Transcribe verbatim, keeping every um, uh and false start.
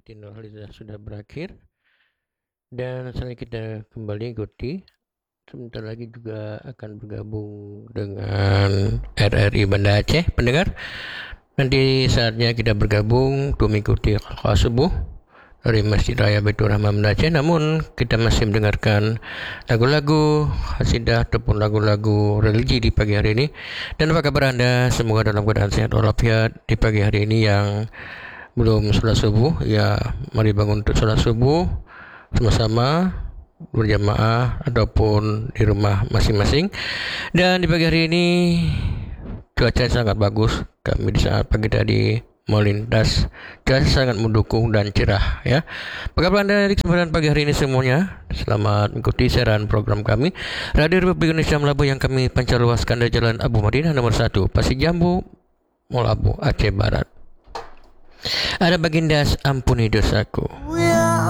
Siti Nurhaliza sudah berakhir dan selanjutnya kita kembali ikuti. Sebentar lagi juga akan bergabung dengan R R I Banda Aceh, pendengar. Nanti saatnya kita bergabung untuk mengikuti khutbah subuh dari Masjid Raya Baitur Rahman Banda Aceh. Namun kita masih mendengarkan lagu-lagu hasidah ataupun lagu-lagu religi di pagi hari ini. Dan apa kabar Anda? Semoga dalam keadaan sehat walafiat di pagi hari ini. Yang belum sholat subuh, ya mari bangun untuk sholat subuh sama-sama berjamaah ataupun di rumah masing-masing. Dan di pagi hari ini cuaca sangat bagus. Kami di saat pagi tadi melintas, cuaca sangat mendukung dan cerah ya. Apa kabar Anda di kesempatan pagi hari ini semuanya? Selamat mengikuti siaran program kami Radio Republik Indonesia Melabu yang kami pancarluaskan dari Jalan Abu Madinah nomor satu, Pasir Jambu, Molabu, Aceh Barat. Ada baginda ampuni dosaku.